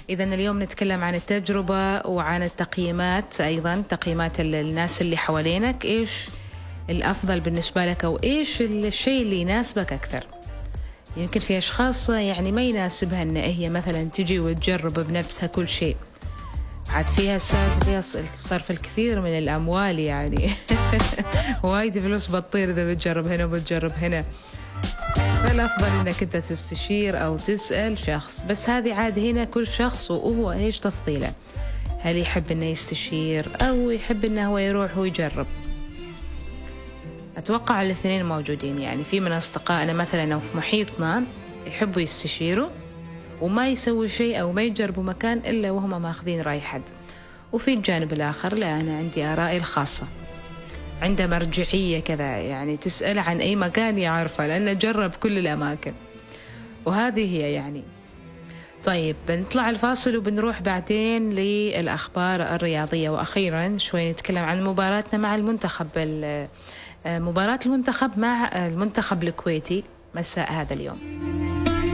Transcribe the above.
إذا اليوم نتكلم عن التجربة وعن التقييمات، أيضا تقييمات الناس اللي حوالينك. إيش الأفضل بالنسبة لك، أو إيش الشيء اللي يناسبك أكثر؟ يمكن في أشخاص يعني ما يناسبها أن هي مثلا تجي وتجرب بنفسها كل شيء، عاد فيها صرف الكثير من الأموال يعني وايد فلوس بتطير إذا بتجرب هنا وبتجرب هنا. فالأفضل أنك أنت تستشير أو تسأل شخص، بس هذه عاد هنا كل شخص وهو إيش تفضيله، هل يحب أنه يستشير أو يحب أنه هو يروح ويجرب. أتوقع الاثنين موجودين، يعني في من أصدقائنا مثلا أو في محيطنا يحبوا يستشيروا وما يسوي شيء أو ما يجربوا مكان إلا وهم ماخذين رأي حد، وفي الجانب الآخر لا، أنا عندي آرائي الخاصة، عنده مرجعية كذا، يعني تسأل عن أي مكان يعرفه لأنه جرب كل الأماكن، وهذه هي يعني. طيب بنطلع الفاصل وبنروح بعدين للأخبار الرياضية، وأخيرا شوي نتكلم عن مباراتنا مع المنتخب، مباراة المنتخب مع المنتخب الكويتي مساء هذا اليوم.